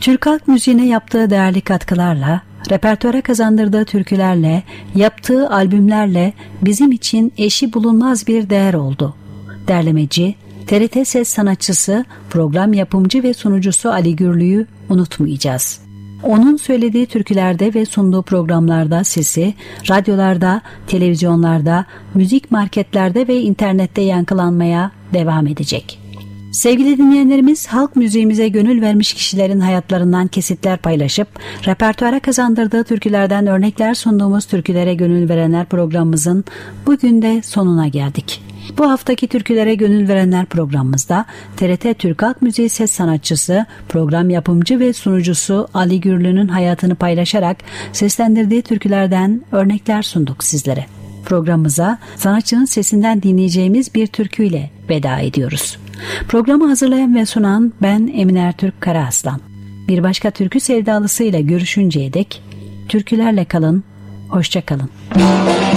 Türk halk müziğine yaptığı değerli katkılarla, repertuara kazandırdığı türkülerle, yaptığı albümlerle bizim için eşi bulunmaz bir değer oldu. Derlemeci, TRT Ses sanatçısı, program yapımcı ve sunucusu Ali Gürlü'yü unutmayacağız. Onun söylediği türkülerde ve sunduğu programlarda sesi, radyolarda, televizyonlarda, müzik marketlerde ve internette yankılanmaya devam edecek. Sevgili dinleyenlerimiz, halk müziğimize gönül vermiş kişilerin hayatlarından kesitler paylaşıp, repertuara kazandırdığı türkülerden örnekler sunduğumuz Türkülere Gönül Verenler programımızın bugün de sonuna geldik. Bu haftaki Türkülere Gönül Verenler programımızda TRT Türk Halk Müziği ses sanatçısı, program yapımcı ve sunucusu Ali Gürlü'nün hayatını paylaşarak seslendirdiği türkülerden örnekler sunduk sizlere. Programımıza sanatçının sesinden dinleyeceğimiz bir türküyle veda ediyoruz. Programı hazırlayan ve sunan ben Emine Ertürk Karaaslan. Bir başka türkü sevdalısıyla görüşünceye dek türkülerle kalın, hoşça kalın.